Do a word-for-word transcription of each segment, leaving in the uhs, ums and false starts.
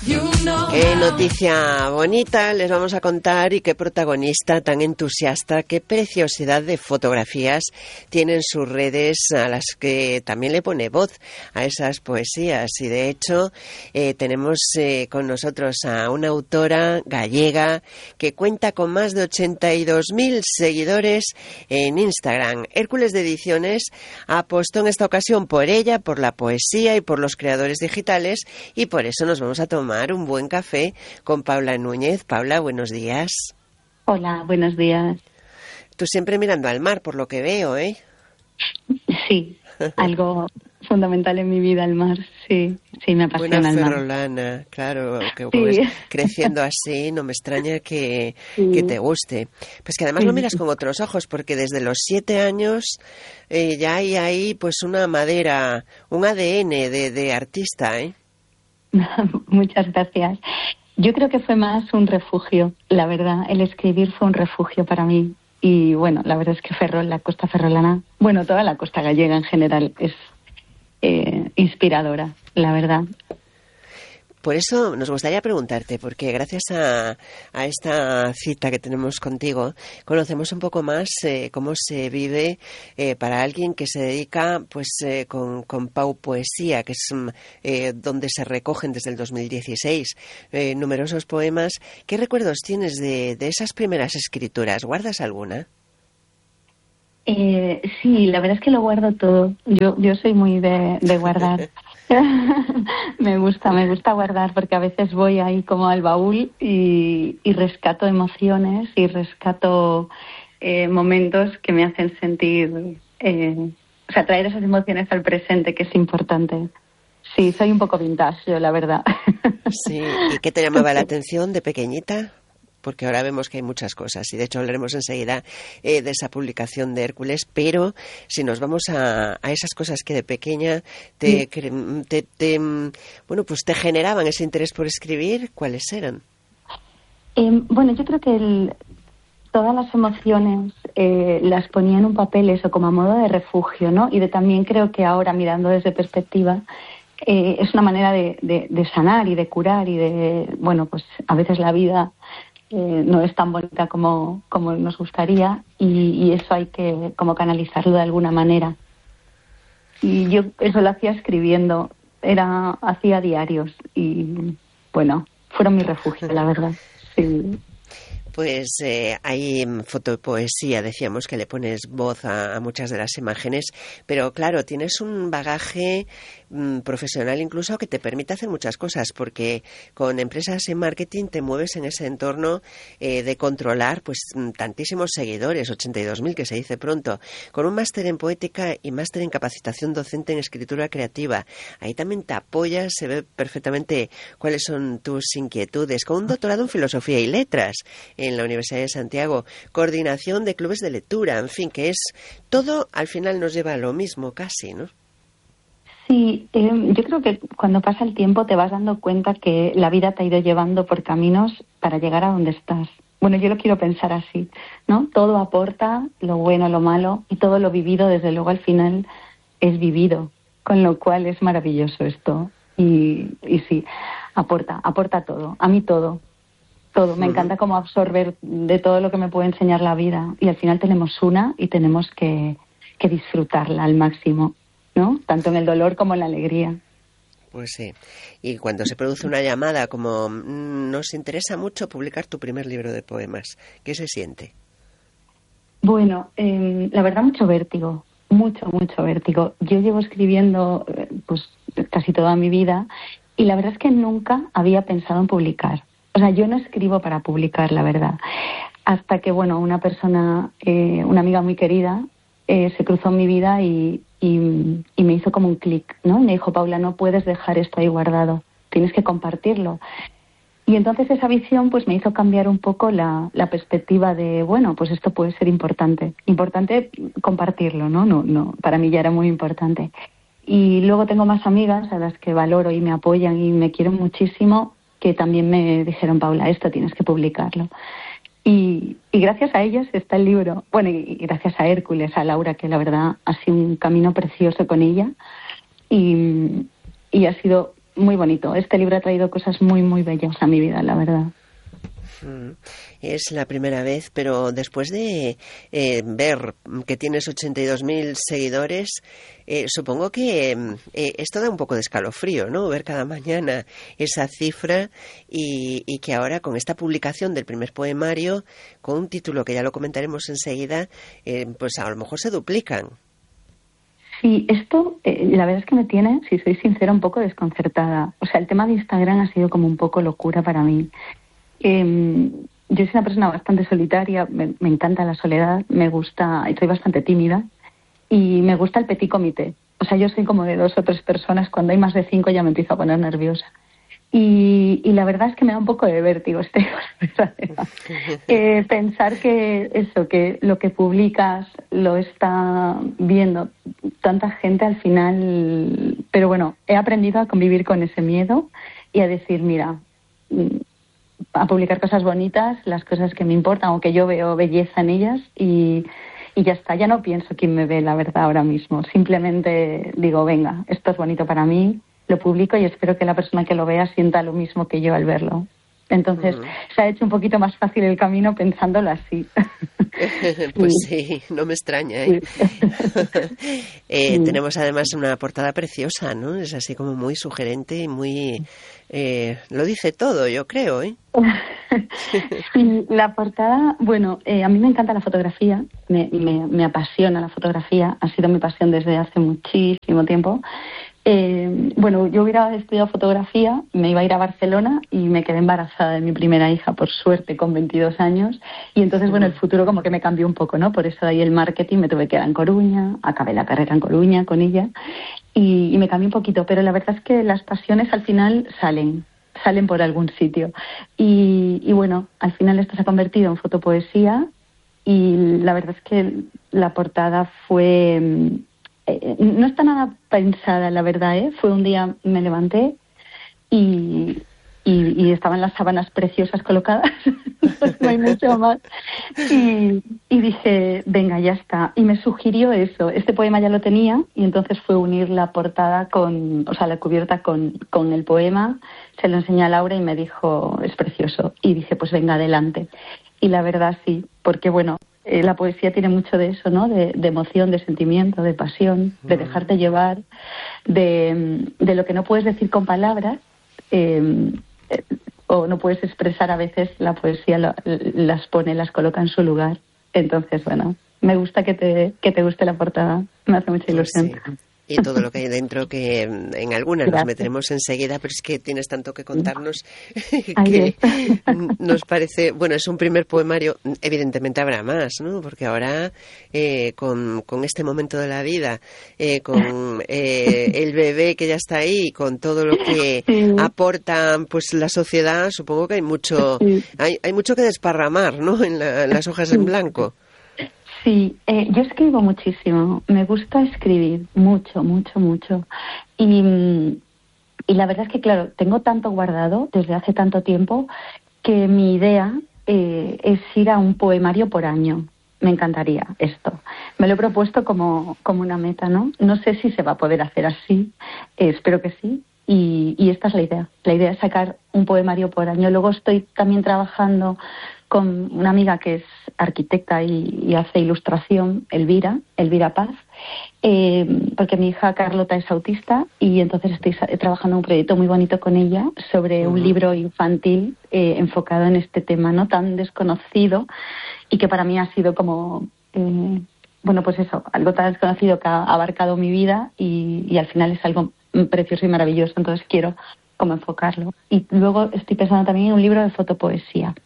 Qué noticia bonita les vamos a contar y qué protagonista tan entusiasta, qué preciosidad de fotografías tienen sus redes a las que también le pone voz a esas poesías. Y de hecho eh, tenemos eh, con nosotros a una autora gallega que cuenta con más de ochenta y dos mil seguidores en Instagram. Hércules de Ediciones apostó en esta ocasión por ella, por la poesía y por los creadores digitales, y por eso nos vamos a tomar un buen café con Paula Núñez. Paula, buenos días. Hola, buenos días. Tú siempre mirando al mar, por lo que veo, ¿eh? Sí, algo fundamental en mi vida, el mar, sí, sí, me apasiona Buena el mar. ferrolana, claro, que Sí. ves creciendo así, no me extraña que, Sí. que te guste. Pues que además Sí. lo miras con otros ojos, porque desde los siete años eh, ya hay ahí pues una madera, un A D N de, de artista, ¿eh? Muchas gracias. Yo creo que fue más un refugio, la verdad. El escribir fue un refugio para mí. Y bueno, la verdad es que Ferrol, la costa ferrolana, bueno, toda la costa gallega en general es eh, inspiradora, la verdad. Por eso nos gustaría preguntarte, porque gracias a, a esta cita que tenemos contigo, conocemos un poco más eh, cómo se vive eh, para alguien que se dedica pues eh, con, con Pau Poesía, que es eh, donde se recogen desde el dos mil dieciséis eh, numerosos poemas. ¿Qué recuerdos tienes de, de esas primeras escrituras? ¿Guardas alguna? Eh, sí, la verdad es que lo guardo todo. Yo, yo soy muy de, de guardar. me gusta, me gusta guardar porque a veces voy ahí como al baúl y, y rescato emociones y rescato eh, momentos que me hacen sentir, eh, o sea, traer esas emociones al presente, que es importante. Sí, soy un poco vintage, yo, la verdad. Sí, ¿y qué te llamaba la atención de pequeñita? Porque ahora vemos que hay muchas cosas y de hecho hablaremos enseguida eh, de esa publicación de Hércules, pero si nos vamos a, a esas cosas que de pequeña te, te, te, bueno, pues te generaban ese interés por escribir, ¿cuáles eran? Eh, bueno, yo creo que el, todas las emociones eh, las ponía en un papel, eso, como a modo de refugio, ¿no? Y de, también creo que ahora, mirando desde perspectiva, eh, es una manera de, de, de sanar y de curar y de, bueno, pues a veces la vida Eh, no es tan bonita como, como nos gustaría y, y eso hay que como canalizarlo de alguna manera. Y yo eso lo hacía escribiendo, era hacía diarios y bueno, fueron mi refugio, la verdad. Sí. Pues eh, hay fotopoesía, decíamos que le pones voz a, a muchas de las imágenes, pero claro, tienes un bagaje mm, profesional incluso que te permite hacer muchas cosas, porque con empresas en marketing te mueves en ese entorno eh, de controlar pues tantísimos seguidores, ochenta y dos mil que se dice pronto, con un máster en poética y máster en capacitación docente en escritura creativa. Ahí también te apoyas, se ve perfectamente cuáles son tus inquietudes, con un doctorado en filosofía y letras en la Universidad de Santiago, coordinación de clubes de lectura, en fin, que es todo, al final nos lleva a lo mismo casi, ¿no? Sí, eh, yo creo que cuando pasa el tiempo te vas dando cuenta que la vida te ha ido llevando por caminos para llegar a donde estás. Bueno, yo lo quiero pensar así, ¿no? Todo aporta, lo bueno, lo malo, y todo lo vivido, desde luego, al final es vivido, con lo cual es maravilloso esto. Y, y sí, aporta, aporta todo, a mí todo. Todo, me encanta como absorber de todo lo que me puede enseñar la vida y al final tenemos una y tenemos que, que disfrutarla al máximo, ¿no? Tanto en el dolor como en la alegría. Pues sí, y cuando se produce una llamada como mmm, nos interesa mucho publicar tu primer libro de poemas, ¿qué se siente? Bueno, eh, la verdad mucho vértigo, mucho, mucho vértigo. Yo llevo escribiendo eh, pues casi toda mi vida y la verdad es que nunca había pensado en publicar. O sea, yo no escribo para publicar, la verdad. Hasta que, bueno, una persona, eh, una amiga muy querida, eh, se cruzó en mi vida y, y, y me hizo como un clic, ¿no? Me dijo, Paula, no puedes dejar esto ahí guardado, tienes que compartirlo. Y entonces esa visión pues me hizo cambiar un poco la, la perspectiva de, bueno, pues esto puede ser importante. Importante compartirlo, ¿no? No, no, para mí ya era muy importante. Y luego tengo más amigas a las que valoro y me apoyan y me quieren muchísimo, que también me dijeron, Paula, esto tienes que publicarlo. Y, y gracias a ellas está el libro. Bueno, y, y gracias a Hércules, a Laura, que la verdad ha sido un camino precioso con ella. Y, y ha sido muy bonito. Este libro ha traído cosas muy, muy bellas a mi vida, la verdad. Es la primera vez, pero después de eh, ver que tienes ochenta y dos mil seguidores, eh, supongo que eh, esto da un poco de escalofrío, ¿no? Ver cada mañana esa cifra y, y que ahora con esta publicación del primer poemario, con un título que ya lo comentaremos enseguida, eh, pues a lo mejor se duplican. Sí, esto eh, la verdad es que me tiene, si soy sincera, un poco desconcertada. O sea, el tema de Instagram ha sido como un poco locura para mí. Eh, yo soy una persona bastante solitaria, me, me encanta la soledad, me gusta, soy bastante tímida y me gusta el petit comité. O sea, yo soy como de dos o tres personas, cuando hay más de cinco ya me empiezo a poner nerviosa. Y, y la verdad es que me da un poco de vértigo este eh, pensar que eso, que lo que publicas lo está viendo tanta gente al final. Pero bueno, he aprendido a convivir con ese miedo y a decir, mira, a publicar cosas bonitas, las cosas que me importan o que yo veo belleza en ellas y, y ya está. Ya no pienso quién me ve, la verdad, ahora mismo. Simplemente digo, venga, esto es bonito para mí, lo publico y espero que la persona que lo vea sienta lo mismo que yo al verlo. Entonces, uh-huh. se ha hecho un poquito más fácil el camino pensándolo así. Pues sí, no me extraña, ¿eh? Sí. eh, sí. Tenemos además una portada preciosa, ¿no? Es así como muy sugerente y muy... Eh, lo dice todo, yo creo, ¿eh? Sí, la portada... Bueno, eh, a mí me encanta la fotografía, me, me, me apasiona la fotografía, ha sido mi pasión desde hace muchísimo tiempo. Eh, bueno, yo hubiera estudiado fotografía, me iba a ir a Barcelona y me quedé embarazada de mi primera hija, por suerte, con veintidós años. Y entonces, bueno, el futuro como que me cambió un poco, ¿no? Por eso de ahí el marketing, me tuve que quedar en Coruña, acabé la carrera en Coruña con ella y, y me cambió un poquito. Pero la verdad es que las pasiones al final salen, salen por algún sitio. Y, y bueno, al final esto se ha convertido en fotopoesía y la verdad es que la portada fue... Eh, no está nada pensada, la verdad, ¿eh? Fue un día, me levanté y, y, y estaban las sábanas preciosas colocadas, no hay mucho más, y, y dije, venga, ya está. Y me sugirió eso, este poema ya lo tenía, y entonces fue unir la portada con, o sea, la cubierta con, con el poema, se lo enseñé a Laura y me dijo, es precioso, y dije, pues venga, adelante. Y la verdad sí, porque bueno, Eh, la poesía tiene mucho de eso, ¿no? De, de emoción, de sentimiento, de pasión, de dejarte llevar, de, de lo que no puedes decir con palabras eh, eh, o no puedes expresar a veces, la poesía lo, las pone, las coloca en su lugar. Entonces, bueno, me gusta que te, que te guste la portada, me hace mucha ilusión. Pues sí. Y todo lo que hay dentro, que en algunas nos meteremos enseguida, pero es que tienes tanto que contarnos que nos parece, bueno, es un primer poemario, evidentemente habrá más, ¿no? Porque ahora eh, con, con este momento de la vida, eh, con eh, el bebé que ya está ahí, con todo lo que sí. aporta pues la sociedad, supongo que hay mucho, sí. hay, hay mucho que desparramar, ¿no? En, la, en las hojas sí. en blanco. Sí, eh, yo escribo muchísimo, me gusta escribir mucho, mucho, mucho. Y, y la verdad es que, claro, tengo tanto guardado desde hace tanto tiempo que mi idea eh, es ir a un poemario por año. Me encantaría esto. Me lo he propuesto como, como una meta, ¿no? No sé si se va a poder hacer así, eh, espero que sí. Y, y esta es la idea. La idea es sacar un poemario por año. Luego estoy también trabajando con una amiga que es arquitecta y, y hace ilustración, Elvira, Elvira Paz, eh, porque mi hija Carlota es autista y entonces estoy trabajando en un proyecto muy bonito con ella sobre uh-huh. un libro infantil eh, enfocado en este tema, ¿no? Tan desconocido y que para mí ha sido como, eh, bueno, pues eso, algo tan desconocido que ha abarcado mi vida y, y al final es algo precioso y maravilloso, entonces quiero como enfocarlo. Y luego estoy pensando también en un libro de fotopoesía.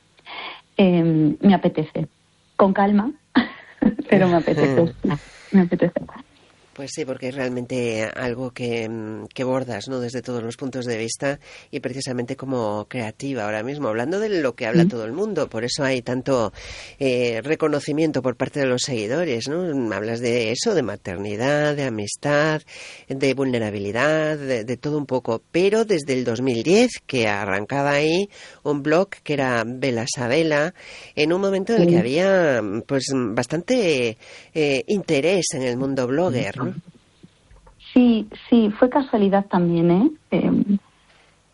Eh, me apetece, con calma, pero me apetece, me apetece. Pues sí, porque es realmente algo que, que bordas, ¿no? Desde todos los puntos de vista y precisamente como creativa ahora mismo, hablando de lo que habla todo el mundo. Por eso hay tanto eh, reconocimiento por parte de los seguidores, ¿no? Hablas de eso, de maternidad, de amistad, de vulnerabilidad, de, de todo un poco. Pero desde el dos mil diez, que arrancaba ahí un blog que era Vela Sabela, en un momento en el que había pues bastante eh, interés en el mundo blogger, ¿no? Sí, sí, fue casualidad también, ¿eh? eh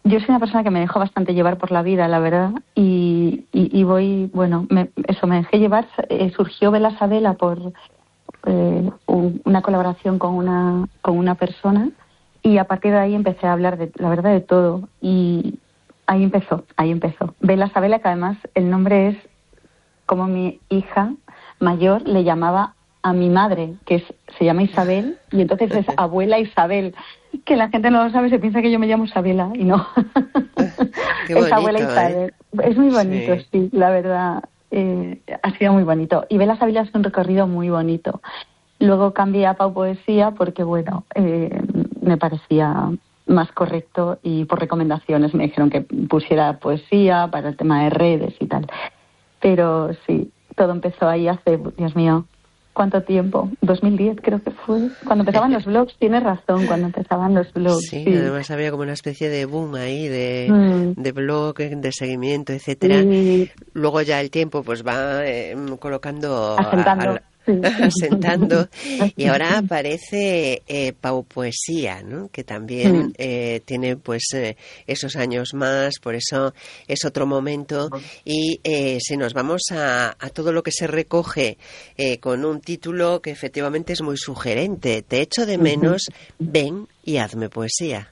yo soy una persona que me dejo bastante llevar por la vida, la verdad, y, y, y voy, bueno, me, eso, me dejé llevar. Eh, surgió Vela Sabela por eh, un, una colaboración con una, con una persona, y a partir de ahí empecé a hablar, de la verdad, de todo, y ahí empezó, ahí empezó. Vela Sabela, que además el nombre es como mi hija mayor le llamaba a mi madre, que es, se llama Isabel, y entonces es abuela Isabel, que la gente no lo sabe, se piensa que yo me llamo Isabela, y no. Qué bonito, es abuela Isabel. ¿Eh? Es muy bonito, sí, sí, la verdad, eh, ha sido muy bonito. Y Vela Sabela es un recorrido muy bonito. Luego cambié a Pau Poesía porque, bueno, eh, me parecía más correcto, y por recomendaciones me dijeron que pusiera poesía para el tema de redes y tal. Pero sí, todo empezó ahí hace, Dios mío, ¿cuánto tiempo? dos mil diez creo que fue. Cuando empezaban los blogs, tienes razón, cuando empezaban los blogs. Sí, sí. Además había como una especie de boom ahí, de, Mm. de blog, de seguimiento, etcétera. Sí. Luego ya el tiempo pues va eh, colocando... Asentando. A, a, Sí. asentando, y ahora aparece eh, Pau Poesía, ¿no? Que también eh, tiene pues eh, esos años más, por eso es otro momento. Y eh, si nos vamos a, a todo lo que se recoge eh, con un título que efectivamente es muy sugerente: Te echo de menos, ven y hazme poesía.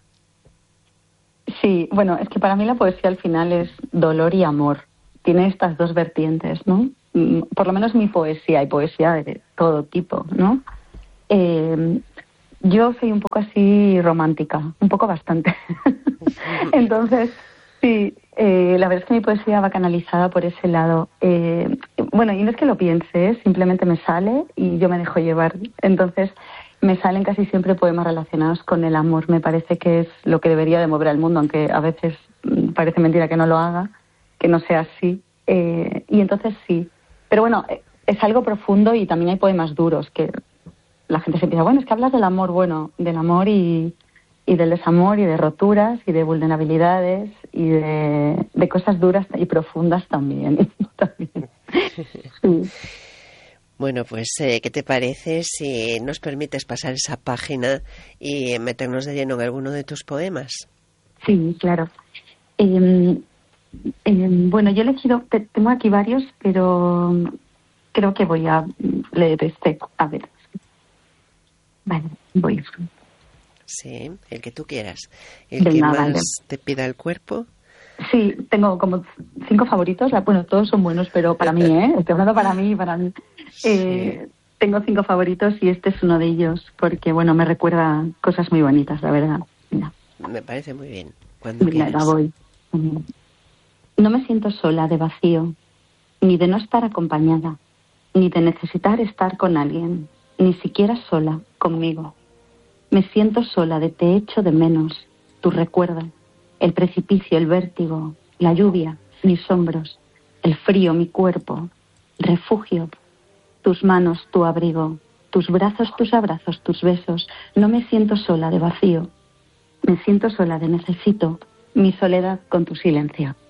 Sí, bueno, es que para mí la poesía al final es dolor y amor. Tiene estas dos vertientes, ¿no? Por lo menos mi poesía, hay poesía de todo tipo, ¿no? Eh, yo soy un poco así romántica, un poco bastante. Entonces, sí, eh, la verdad es que mi poesía va canalizada por ese lado. Eh, bueno, y no es que lo piense, simplemente me sale y yo me dejo llevar. Entonces, me salen casi siempre poemas relacionados con el amor. Me parece que es lo que debería de mover al mundo, aunque a veces parece mentira que no lo haga, que no sea así. Eh, y entonces sí. Pero bueno, es algo profundo, y también hay poemas duros que la gente se piensa, bueno, es que hablas del amor, bueno, del amor y, y del desamor y de roturas y de vulnerabilidades y de, de cosas duras y profundas también. también. Sí. Bueno, pues, eh, ¿qué te parece si nos permites pasar esa página y meternos de lleno en alguno de tus poemas? Sí, claro. Eh, eh, bueno, yo he elegido, te, tengo aquí varios, pero creo que voy a leer este. A ver. Vale, voy. Sí, el que tú quieras. El Venga, que más vale. te pida el cuerpo. Sí, tengo como cinco favoritos. Bueno, todos son buenos, pero para mí, ¿eh? Estoy hablando para mí, para mí. Sí. Eh, tengo cinco favoritos y este es uno de ellos, porque, bueno, me recuerda cosas muy bonitas, la verdad. Mira. Me parece muy bien. Cuando Mira, quieras. la voy. No me siento sola de vacío, ni de no estar acompañada, ni de necesitar estar con alguien, ni siquiera sola conmigo. Me siento sola de te echo de menos, tu recuerdo, el precipicio, el vértigo, la lluvia, mis hombros, el frío, mi cuerpo, refugio, tus manos, tu abrigo, tus brazos, tus abrazos, tus besos. No me siento sola de vacío, me siento sola de necesito, mi soledad con tu silencio.